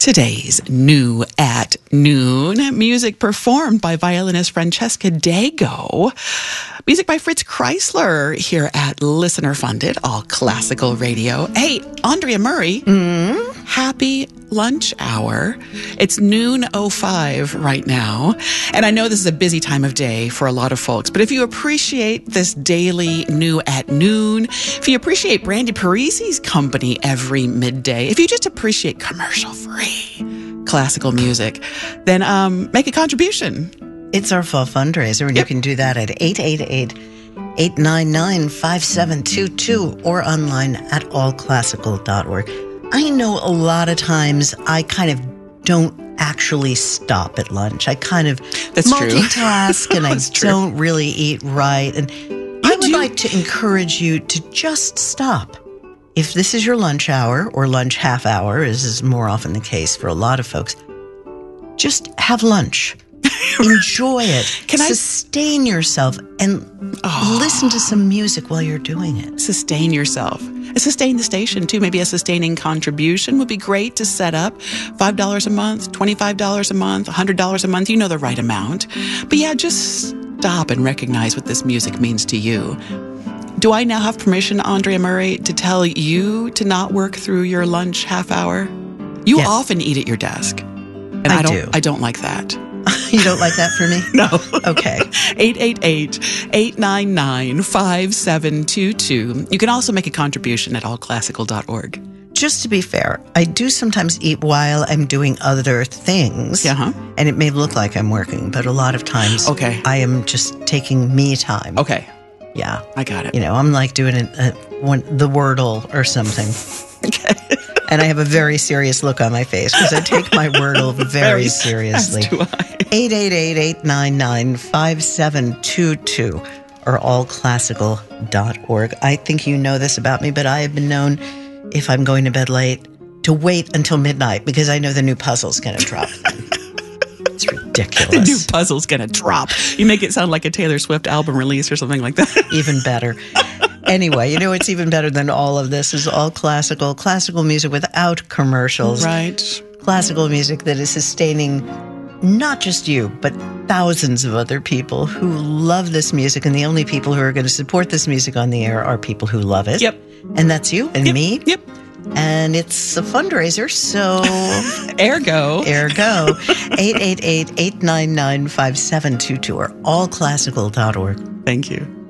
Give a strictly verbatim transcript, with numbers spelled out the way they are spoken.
Today's New at Noon, music performed by violinist Francesca Dago. Music by Fritz Kreisler here at Listener Funded, all classical radio. Hey, Andrea Murray, mm? happy lunch hour. It's noon oh five right now. And I know this is a busy time of day for a lot of folks, but if you appreciate this daily New at Noon, if you appreciate Brandy Parisi's company every midday, if you just appreciate commercial-free classical music, then um, make a contribution. It's our fall fundraiser, and yep. you can do that at eight eight eight, eight nine nine, five seven two two or online at all classical dot org. I know a lot of times I kind of don't actually stop at lunch. I kind of That's multitask true. and I true. don't really eat right. And you I would do. like to encourage you to just stop. If this is your lunch hour or lunch half hour, as is more often the case for a lot of folks, just have lunch. Enjoy it. Can Sustain I... yourself and oh. listen to some music while you're doing it. Sustain yourself. Sustain the station, too. Maybe a sustaining contribution would be great to set up. five dollars a month, twenty-five dollars a month, one hundred dollars a month. You know the right amount. But yeah, just stop and recognize what this music means to you. Do I now have permission, Andrea Murray, to tell you to not work through your lunch half hour? You yes. often eat at your desk. And I, I don't do. I don't like that. You don't like that for me? No. Okay. eight eight eight, eight nine nine, five seven two two. You can also make a contribution at all classical dot org. Just to be fair, I do sometimes eat while I'm doing other things. Uh-huh. And it may look like I'm working, but a lot of times okay. I am just taking me time. Okay. Yeah. I got it. You know, I'm like doing a, a, one, the Wordle or something. Okay. And I have a very serious look on my face because I take my Wordle very, very seriously. As do I. eight eight eight, eight nine nine, five seven two two or all classical dot org. I think you know this about me, but I have been known, if I'm going to bed late, to wait until midnight because I know the new puzzle's going to drop. It's ridiculous. The new puzzle's going to drop. You make it sound like a Taylor Swift album release or something like that. Even better. Anyway, you know what's even better than all of this is all classical, classical music without commercials. Right. Classical music that is sustaining not just you, but thousands of other people who love this music. And the only people who are going to support this music on the air are people who love it. Yep. And that's you and yep. me. Yep. And it's a fundraiser, so... Ergo. Ergo. eight eight eight, eight nine nine, five seven two two or all classical dot org. Thank you.